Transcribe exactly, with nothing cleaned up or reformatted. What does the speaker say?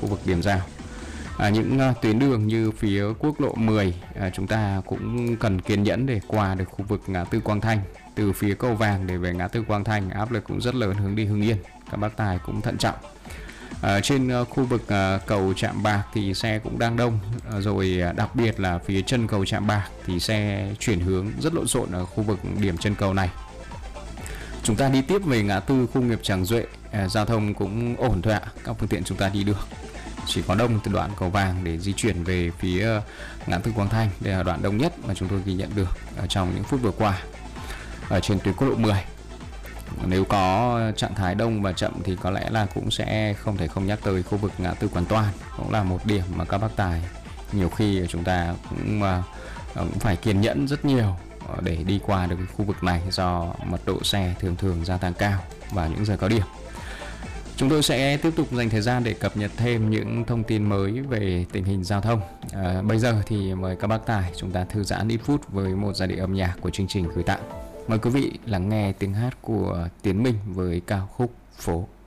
khu vực điểm giao. À, những uh, tuyến đường như phía quốc lộ mười à, chúng ta cũng cần kiên nhẫn để qua được khu vực ngã tư Quang Thanh. Từ phía Cầu Vàng để về ngã tư Quang Thanh áp lực cũng rất lớn hướng đi Hưng Yên, các bác tài cũng thận trọng. À, trên uh, khu vực uh, cầu Trạm Bạc thì xe cũng đang đông, à, rồi uh, đặc biệt là phía chân cầu Trạm Bạc thì xe chuyển hướng rất lộn xộn ở khu vực điểm chân cầu này. Chúng ta đi tiếp về ngã tư khu nghiệp Tràng Duệ, à, giao thông cũng ổn thỏa, các phương tiện chúng ta đi được. Chỉ có đông từ đoạn Cầu Vàng để di chuyển về phía ngã tư Quang Thanh, đây là đoạn đông nhất mà chúng tôi ghi nhận được ở trong những phút vừa qua. Ở trên tuyến quốc lộ mười, nếu có trạng thái đông và chậm thì có lẽ là cũng sẽ không thể không nhắc tới khu vực ngã tư Quán Toan, cũng là một điểm mà các bác tài nhiều khi chúng ta cũng, cũng phải kiên nhẫn rất nhiều để đi qua được khu vực này do mật độ xe thường thường gia tăng cao vào những giờ cao điểm. Chúng tôi sẽ tiếp tục dành thời gian để cập nhật thêm những thông tin mới về tình hình giao thông. À, bây giờ thì mời các bác tài chúng ta thư giãn ít phút với một giai điệu âm nhạc của chương trình gửi tặng. Mời quý vị lắng nghe tiếng hát của Tiến Minh với ca khúc Phố.